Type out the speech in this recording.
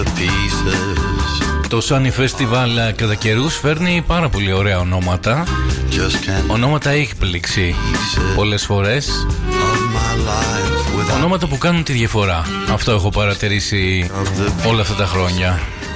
Το Sunny Festival κατά καιρούς φέρνει πάρα πολύ ωραία ονόματα. Ονόματα έκπληξη πολλές φορές. Ονόματα που κάνουν τη διαφορά. Αυτό έχω παρατηρήσει όλα αυτά τα χρόνια.